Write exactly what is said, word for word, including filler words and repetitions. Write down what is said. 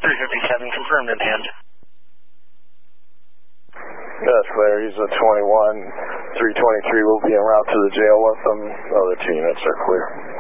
three fifty-seven, confirmed in hand. That's clear. He's a twenty-one. three twenty-three will be en route to the jail with them. Other two units are clear.